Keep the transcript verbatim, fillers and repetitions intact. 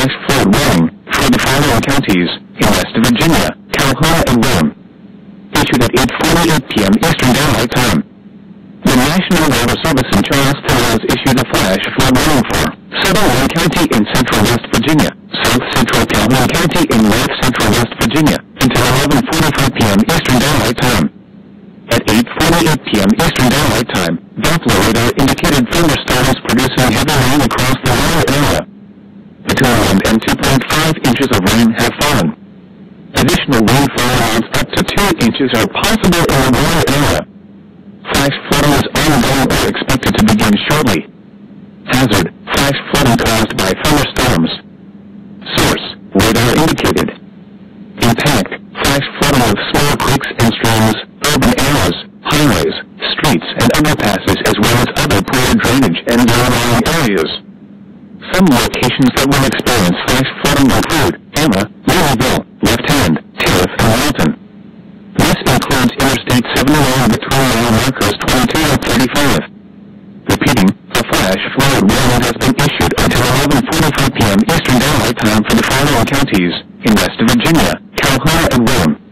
flash flood warning for the following counties in West Virginia, Calhoun and Rome. Issued at eight forty-eight p m Eastern Daylight Time. The National Weather Service in Charleston has issued a flash flood warning for Sutherland County in central West Virginia, South Central Calhoun County in North Central West Virginia, until eleven forty-five p m Eastern Daylight Time. At eight forty-eight p m Eastern Daylight Time, Doppler radar indicated thunderstorms producing heavy rain across the lower area. Between one and two point five inches of rain have fallen. Additional rainfall amounts up to two inches are possible in the lower area. Flash flooding is ongoing or expected to begin shortly. Hazard: flash flooding caused by thunderstorms. Source: radar indicated. Impact: flash flooding of small creeks and streams, urban areas, highways, streets and underpasses, as well as other poor drainage and low-lying areas. Some locations that will experience flash flooding include Emma, Louisville, Left Hand, Tiff, and Walton. This includes Interstate seventy-one between mile markers twenty-two and thirty-five. Repeating, a flash flood warning has been issued until eleven forty-five p m Eastern Daylight Time for the following counties in West Virginia, Calhoun and Rome.